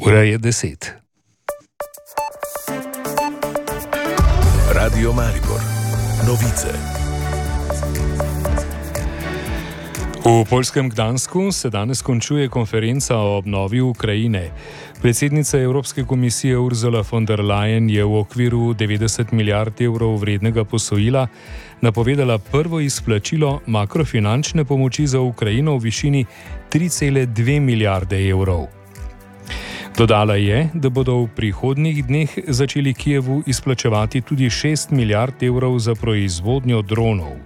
Ura je 10. Radio Maribor. Novice. V poljskem Gdansku se danes končuje konferenca o obnovi Ukrajine. Predsednica Evropske komisije Ursula von der Leyen je v okviru 90 milijard evrov vrednega posojila napovedala prvo izplačilo makrofinančne pomoči za Ukrajino v višini 3,2 milijarde evrov. Dodala je, da bodo v prihodnjih dneh začeli Kijevu izplačevati tudi 6 milijard evrov za proizvodnjo dronov.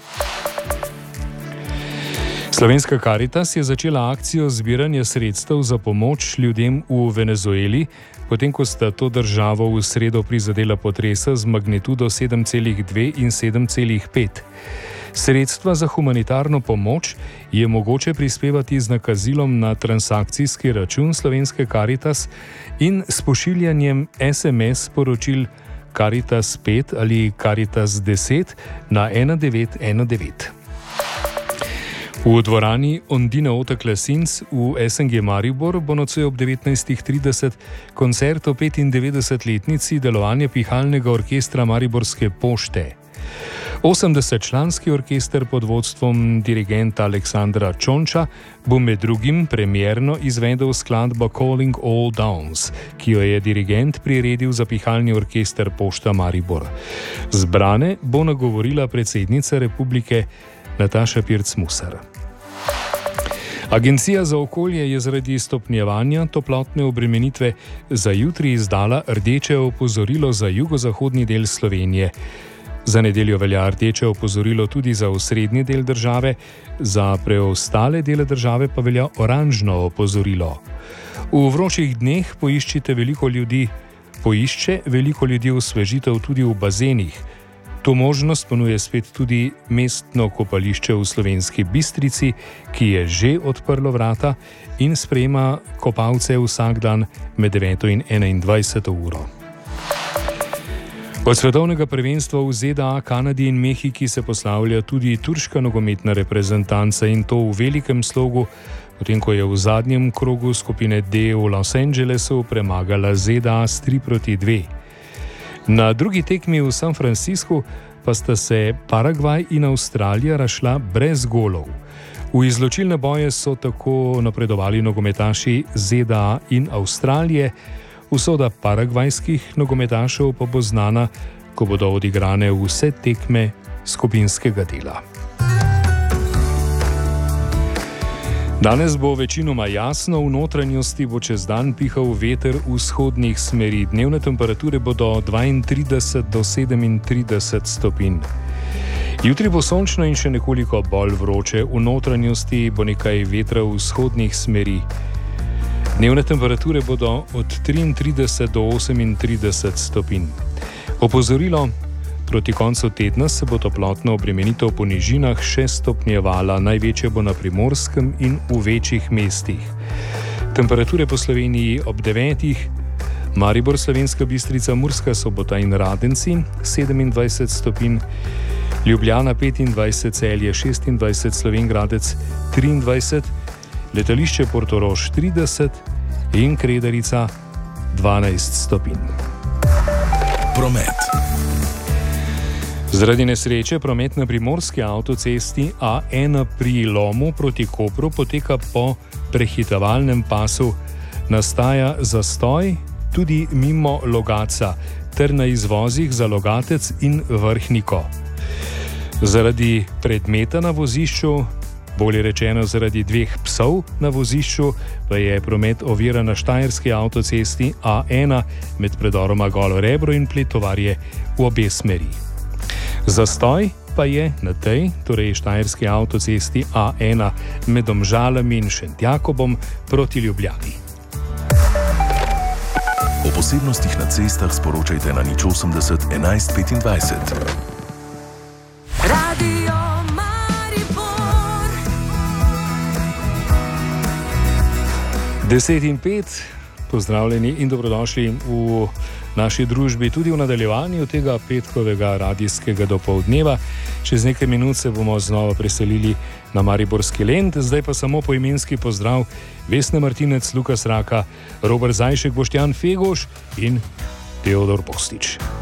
Slovenska Karitas je začela akcijo zbiranja sredstev za pomoč ljudem v Venezueli, potem ko sta to državo v sredo prizadela potresa z magnitudo 7,2 in 7,5. Sredstva za humanitarno pomoč je mogoče prispevati z nakazilom na transakcijski račun Slovenske Karitas in s pošiljanjem SMS sporočil Karitas 5 ali Karitas 10 na 1919. V dvorani Ondine Otok Lasinc v SNG Maribor bo nocoj ob 19.30 koncert o 95-letnici delovanja pihalnega orkestra Mariborske pošte. 80-članski orkester pod vodstvom dirigenta Aleksandra Čonča bo med drugim premierno izvedel skladbo Calling All Downs, ki jo je dirigent priredil za pihalni orkester Pošta Maribor. Zbrane bo nagovorila predsednica republike Nataša Pirc-Musar. Agencija za okolje je zaradi stopnjevanja toplotne obremenitve za jutri izdala rdeče opozorilo za jugozahodni del Slovenije. Za nedeljo velja rdeče opozorilo tudi za osrednji del države, za preostale dele države pa velja oranžno opozorilo. V vročih dneh poišče veliko ljudi osvežitev tudi v bazenih. To možnost ponuje spet tudi mestno kopališče v Slovenski Bistrici, ki je že odprlo vrata in sprejema kopalce vsak dan med 9 in 21 uro. Od svetovnega prvenstva v ZDA, Kanadi in Mehiki se poslavlja tudi turška nogometna reprezentanca in to v velikem slogu, potem ko je v zadnjem krogu skupine D v Los Angelesu premagala ZDA s 3-2. Na drugi tekmi v San Franciscu pa sta se Paragvaj in Avstralija razšla brez golov. V izločilne boje so tako napredovali nogometaši ZDA in Avstralije, usoda paragvajskih nogometašev pa bo znana, ko bodo odigrane vse tekme skupinskega dela. Danes bo večinoma jasno, v notranjosti bo čez dan pihal veter vzhodnih smeri. Dnevne temperature bodo 32 do 37 stopinj. Jutri bo sončno in še nekoliko bolj vroče, v notranjosti bo nekaj vetra vzhodnih smeri. Dnevne temperature bodo od 33 do 38 stopinj. Opozorilo: proti koncu tedna se bo toplotna obremenitev po nižinah še stopnjevala, največje bo na Primorskem in v večjih mestih. Temperature po Sloveniji ob 9. Maribor, Slovenska Bistrica, Murska Sobota in Radenci 27 stopinj, Ljubljana 25, Celje 26, Slovenj Gradec 23, letališče Portorož 30 in Kredarica 12 stopinj. Promet. Zaradi nesreče promet na primorski avtocesti A1 pri Lomu proti Kopru poteka po prehitevalnem pasu. Nastaja zastoj tudi mimo Logatca ter na izvozih za Logatec in Vrhniko. Zaradi predmeta na vozišču, bolje rečeno zaradi dveh psov na vozišču, pa je promet oviran na štajerski avtocesti A1 med predoroma Golo Rebro in Pletovarje v obe smeri. Zastoj pa je na tej, torej štajerski avtocesti A1 med Domžalami in Šentjakobom proti Ljubljani. O posebnostih na cestah sporočajte na 080 11 25. Radio Maribor. 10:05, pozdravljeni in dobrodošli v naši družbi tudi v nadaljevanju tega petkovega radijskega dopoldneva. Čez nekaj minut se bomo znova preselili na Mariborski Lent, zdaj pa samo poimenski pozdrav Vesna Martinec, Lukas Raka, Robert Zajšek, Boštjan Fegoš in Teodor Postič.